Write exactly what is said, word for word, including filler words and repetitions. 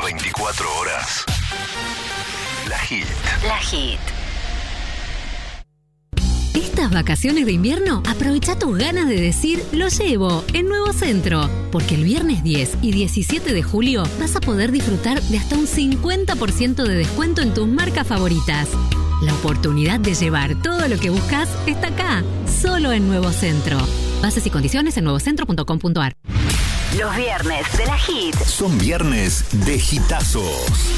veinticuatro horas. La Hit. La Hit. Estas vacaciones de invierno, aprovecha tus ganas de decir lo llevo en Nuevo Centro, porque el viernes diez y diecisiete de julio vas a poder disfrutar de hasta un cincuenta por ciento de descuento en tus marcas favoritas. La oportunidad de llevar todo lo que buscas está acá, solo en Nuevo Centro. Bases y condiciones en nuevocentro punto com punto ar. Los viernes de la Hit son viernes de hitazos.